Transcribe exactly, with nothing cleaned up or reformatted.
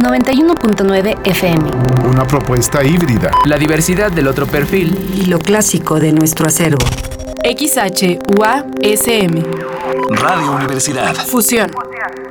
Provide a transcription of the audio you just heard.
noventa y uno punto nueve F M. Una propuesta híbrida. La diversidad del otro perfil. Y lo clásico de nuestro acervo. X H U A S M. Radio Universidad. Fusión.